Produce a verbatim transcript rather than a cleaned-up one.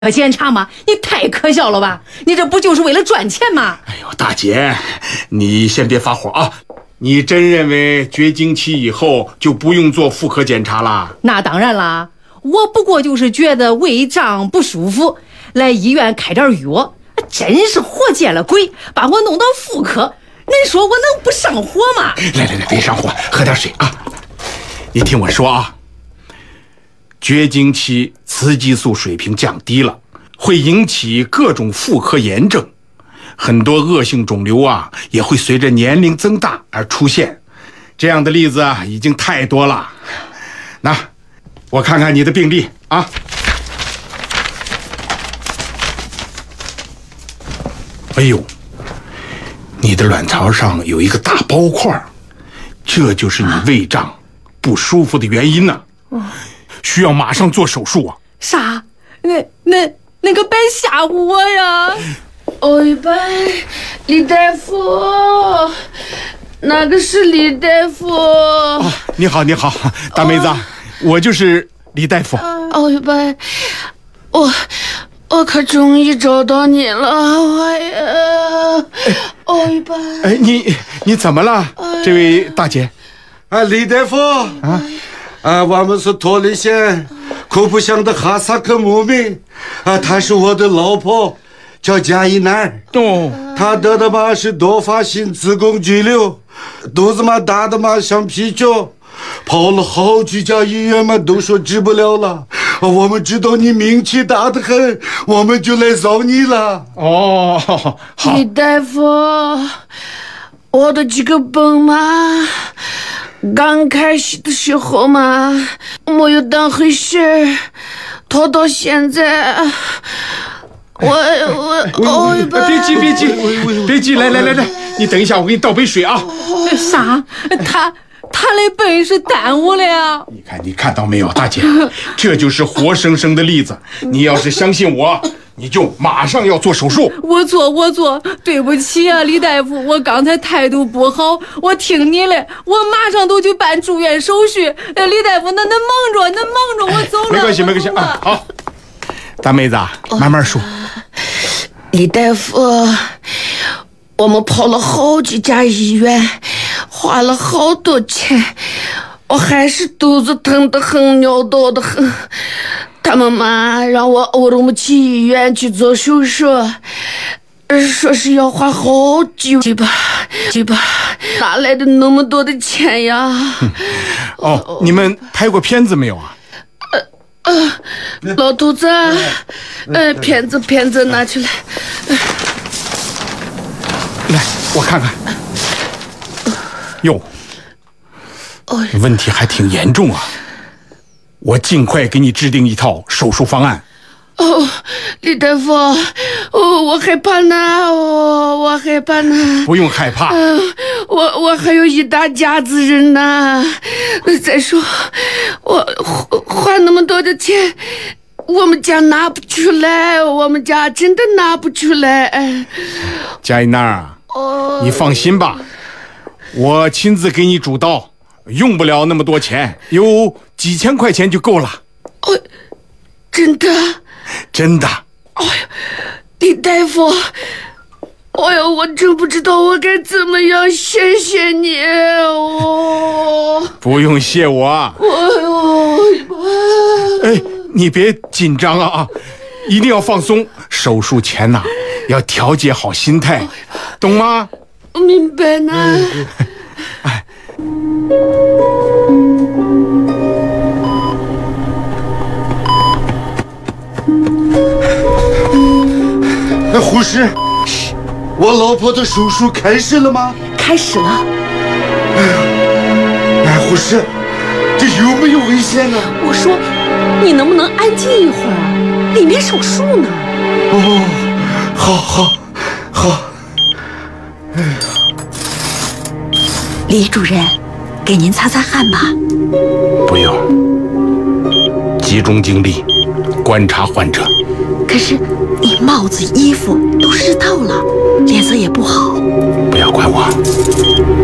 检查吗？你太可笑了吧！你这不就是为了赚钱吗？ 哎呦，大姐，你先别发火啊！你真认为绝经期以后就不用做妇科检查了？ 那当然啦，我不过就是觉得胃胀不舒服，来医院开点药。真是活见了鬼，把我弄到妇科，你说我能不上火吗？ 来来来，别上火，喝点水啊！你听我说啊。绝经期雌激素水平降低了，会引起各种妇科炎症，很多恶性肿瘤啊也会随着年龄增大而出现，这样的例子啊已经太多了。那我看看你的病历啊。哎呦，你的卵巢上有一个大包块，这就是你胃胀不舒服的原因呢、啊。需要马上做手术啊！ 啥？那那那个别吓唬我呀！ 哦，拜，李大夫，那个是李大夫。 哦、你好，你好，大妹子，哦、我就是李大夫。 哦，拜，我我可终于找到你了！哎呀，哦，拜。 哎，你你怎么了，哎、这位大姐？ 啊，李大夫啊。啊，我们是托里县库布乡的哈萨克牧民啊，她是我的老婆，叫贾一楠。 哦， 她得的嘛是多发性子宫肌瘤，肚子嘛大的嘛像皮球，跑了好几家医院嘛都说治不了了。我们知道你名气大得很，我们就来找你了。 哦，好。 李大夫，我的这个病嘛。刚开始的时候嘛，没有当回事，拖到现在，我我哦， 别急别急别急，来来来来，你等一下，我给你倒杯水啊。 啥？他他的病是耽误了呀？ 你看你看到没有，大姐，这就是活生生的例子。你要是相信我，你就马上要做手术。 我做我做，对不起啊，李大夫，我刚才态度不好，我听你的，我马上都去办住院手续。呃，李大夫，那那蒙着，那蒙着，我走了。 没关系没关系啊，好，大妹子，慢慢说。 李大夫，我们跑了好几家医院，花了好多钱，我还是肚子疼得很，尿道得很。他们嘛让我欧龙去医院去做手术，说是要花好几几百几百，哪来的那么多的钱呀？ 哦，你们拍过片子没有啊？ 呃呃，老头子，呃，片子片子拿出来。 来，我看看。哟，问题还挺严重啊。我尽快给你制定一套手术方案。 哦，李大夫，哦，我害怕呢，哦，我害怕呢。 不用害怕。 呃、我我还有一大家子人呢。再说，我花那么多的钱，我们家拿不出来，我们家真的拿不出来。 贾一楠啊， 哦， 你放心吧，我亲自给你主刀。用不了那么多钱，有几千块钱就够了。 哦，真的？ 真的。 哎呀，李大夫，哎呀，我真不知道我该怎么样，谢谢你哦。 不用谢我。哎呦，哎，你别紧张啊啊，一定要放松。手术前呐、啊，要调节好心态，懂吗？ 明白呢。 哎。 哎，护士，我老婆的手术开始了吗？ 开始了。 哎呀，哎，护士，这有没有危险呢？ 我说，你能不能安静一会儿啊？里面手术呢。 哦，好，好，好。哎呀， 李主任，给您擦擦汗吧。 不用，集中精力观察患者。 可是你帽子、衣服都湿透了，脸色也不好。 不要管我。